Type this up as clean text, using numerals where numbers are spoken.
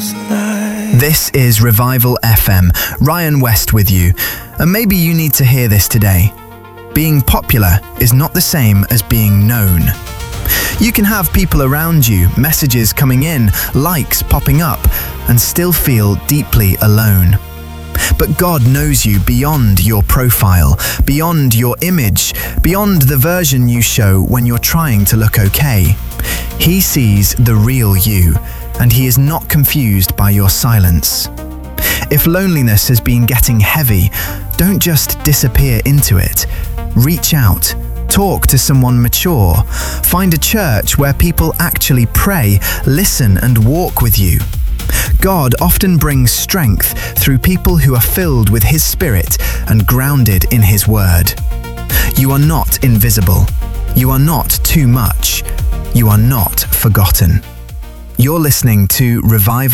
This is Revival FM. Ryan West with you. And maybe you need to hear this today. Being popular is not the same as being known. You can have people around you, messages coming in, likes popping up, and still feel deeply alone. But God knows you beyond your profile, beyond your image, beyond the version you show when you're trying to look okay. He sees the real you, and He is not confused by your silence. If loneliness has been getting heavy, don't just disappear into it. Reach out. Talk to someone mature. Find a church where people actually pray, listen, and walk with you. God often brings strength through people who are filled with His Spirit and grounded in His Word. You are not invisible. You are not too much. You are not forgotten. You're listening to Revival